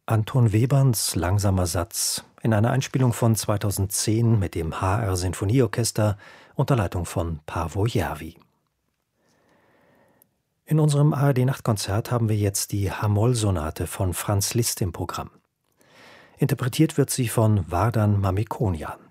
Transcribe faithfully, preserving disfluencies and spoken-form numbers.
Anton Webernds Langsamer Satz in einer Einspielung von zweitausendzehn mit dem H R Sinfonieorchester unter Leitung von Paavo Järvi. In unserem A R D-Nachtkonzert haben wir jetzt die H-Moll-Sonate von Franz Liszt im Programm. Interpretiert wird sie von Vardan Mamikonian.